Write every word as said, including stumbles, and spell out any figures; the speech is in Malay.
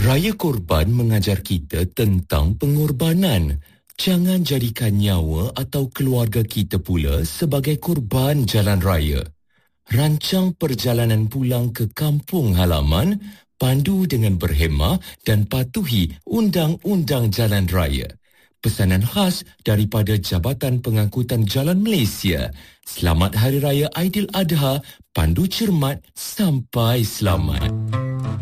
Raya Korban mengajar kita tentang pengorbanan. Jangan jadikan nyawa atau keluarga kita pula sebagai korban jalan raya. Rancang perjalanan pulang ke kampung halaman, pandu dengan berhemah dan patuhi undang-undang jalan raya. Pesanan khas daripada Jabatan Pengangkutan Jalan Malaysia. Selamat Hari Raya Aidiladha, pandu cermat sampai selamat.